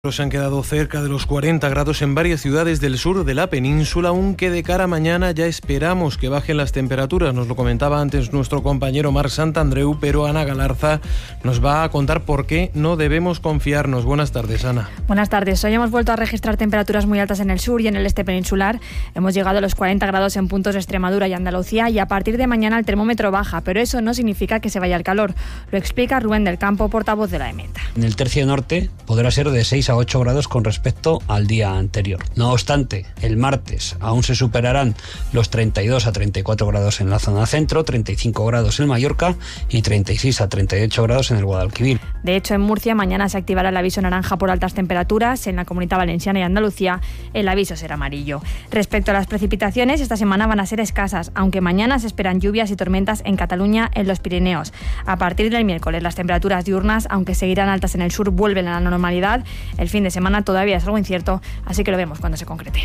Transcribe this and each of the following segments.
Se han quedado cerca de los 40 grados en varias ciudades del sur de la península, aunque de cara a mañana ya esperamos que bajen las temperaturas. Nos lo comentaba antes nuestro compañero Marc Santandreu, pero Ana Galarza nos va a contar por qué no debemos confiarnos. Buenas tardes, Ana. Buenas tardes. Hoy hemos vuelto a registrar temperaturas muy altas en el sur y en el este peninsular. Hemos llegado a los 40 grados en puntos de Extremadura y Andalucía, y a partir de mañana el termómetro baja, pero eso no significa que se vaya el calor. Lo explica Rubén del Campo, portavoz de la EMET. En el tercio norte podrá ser de 6 a 8 grados con respecto al día anterior. No obstante, el martes aún se superarán los 32 a 34 grados en la zona centro, 35 grados en Mallorca y 36 a 38 grados en el Guadalquivir. De hecho, en Murcia mañana se activará el aviso naranja por altas temperaturas. En la Comunidad Valenciana y Andalucía el aviso será amarillo. Respecto a las precipitaciones, esta semana van a ser escasas, aunque mañana se esperan lluvias y tormentas en Cataluña, en los Pirineos. A partir del miércoles las temperaturas diurnas, aunque seguirán altas en el sur, vuelven a la normalidad. El fin de semana todavía es algo incierto, así que lo vemos cuando se concrete.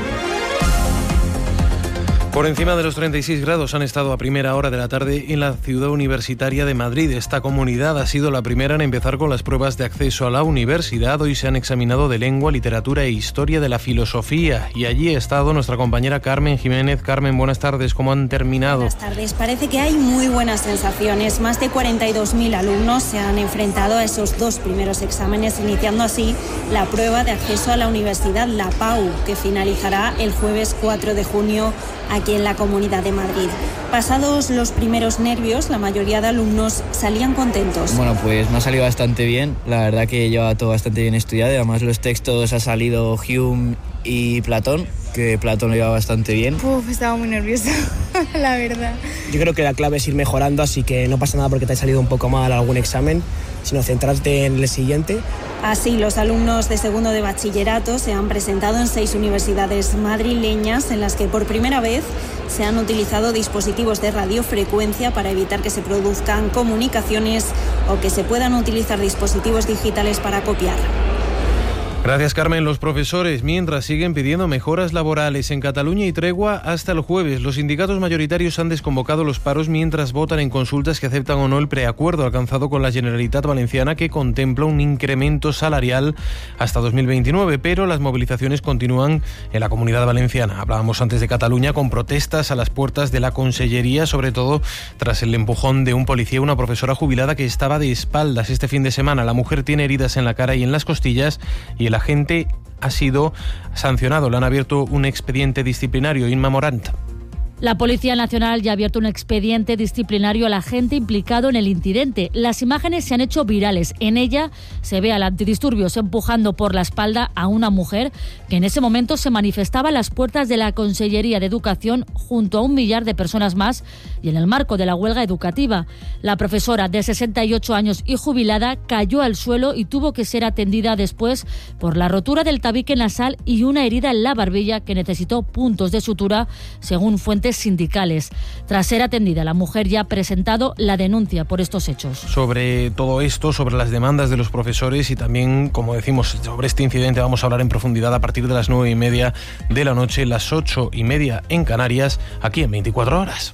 Por encima de los 36 grados han estado a primera hora de la tarde en la ciudad universitaria de Madrid. Esta comunidad ha sido la primera en empezar con las pruebas de acceso a la universidad. Hoy se han examinado de lengua, literatura e historia de la filosofía. Y allí ha estado nuestra compañera Carmen Jiménez. Carmen, buenas tardes. ¿Cómo han terminado? Buenas tardes. Parece que hay muy buenas sensaciones. Más de 42.000 alumnos se han enfrentado a esos dos primeros exámenes, iniciando así la prueba de acceso a la universidad, la PAU, que finalizará el jueves 4 de junio aquí en la Comunidad de Madrid. Pasados los primeros nervios, la mayoría de alumnos salían contentos. Bueno, pues me ha salido bastante bien. La verdad que lleva todo bastante bien estudiado. Además, los textos ha salido Hume y Platón, que Platón lo lleva bastante bien. Estaba muy nerviosa, la verdad. Yo creo que la clave es ir mejorando, así que no pasa nada porque te ha salido un poco mal algún examen, sino centrarte en el siguiente. Así, los alumnos de segundo de bachillerato se han presentado en 6 universidades madrileñas en las que por primera vez se han utilizado dispositivos de radiofrecuencia para evitar que se produzcan comunicaciones o que se puedan utilizar dispositivos digitales para copiar. Gracias, Carmen. Los profesores, mientras, siguen pidiendo mejoras laborales. En Cataluña y tregua hasta el jueves. Los sindicatos mayoritarios han desconvocado los paros mientras votan en consultas que aceptan o no el preacuerdo alcanzado con la Generalitat Valenciana, que contempla un incremento salarial hasta 2029, pero las movilizaciones continúan en la Comunidad Valenciana. Hablábamos antes de Cataluña, con protestas a las puertas de la Consellería, sobre todo tras el empujón de un policía a una profesora jubilada que estaba de espaldas este fin de semana. La mujer tiene heridas en la cara y en las costillas y el agente ha sido sancionado. Le han abierto un expediente disciplinario. Inma Morant. La Policía Nacional ya ha abierto un expediente disciplinario al agente implicado en el incidente. Las imágenes se han hecho virales. En ella se ve al antidisturbios empujando por la espalda a una mujer que en ese momento se manifestaba a las puertas de la Consellería de Educación junto a 1 millar de personas más y en el marco de la huelga educativa. La profesora, de 68 años y jubilada, cayó al suelo y tuvo que ser atendida después por la rotura del tabique nasal y una herida en la barbilla que necesitó puntos de sutura, según fuentes sindicales. Tras ser atendida, la mujer ya ha presentado la denuncia por estos hechos. Sobre todo esto, sobre las demandas de los profesores y también, como decimos, sobre este incidente vamos a hablar en profundidad a partir de las 9:30 de la noche, las 8:30 en Canarias, aquí en 24 horas.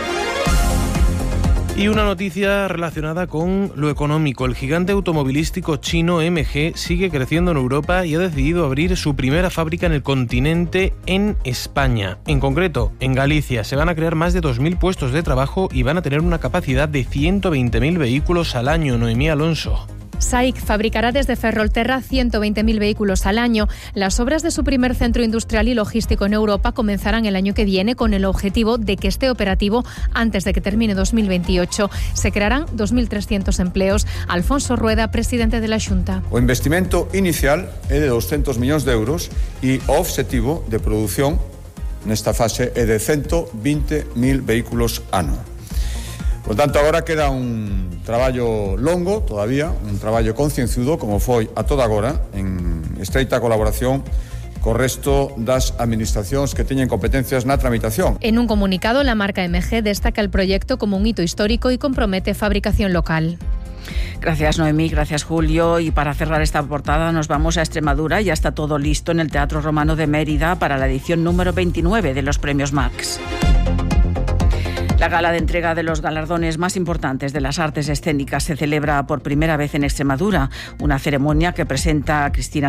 Y una noticia relacionada con lo económico. El gigante automovilístico chino MG sigue creciendo en Europa y ha decidido abrir su primera fábrica en el continente, en España. En concreto, en Galicia se van a crear más de 2.000 puestos de trabajo y van a tener una capacidad de 120.000 vehículos al año. Noemí Alonso. SAIC fabricará desde Ferrolterra 120.000 vehículos al año. Las obras de su primer centro industrial y logístico en Europa comenzarán el año que viene con el objetivo de que esté operativo antes de que termine 2028. Se crearán 2.300 empleos. Alfonso Rueda, presidente de la Xunta. O investimento inicial é de 200 millóns de euros e o objetivo de produción nesta fase é de 120.000 vehículos ano. Por tanto, agora queda un traballo longo todavía, un traballo concienzudo, como foi a toda agora, en estreita colaboración co resto das administracións que teñen competencias na tramitación. En un comunicado, la marca MG destaca el proyecto como un hito histórico y compromete fabricación local. Gracias, Noemí, gracias, Julio. Y para cerrar esta portada nos vamos a Extremadura. Ya está todo listo en el Teatro Romano de Mérida para la edición número 29 de los Premios Max. La gala de entrega de los galardones más importantes de las artes escénicas se celebra por primera vez en Extremadura, una ceremonia que presenta a Cristina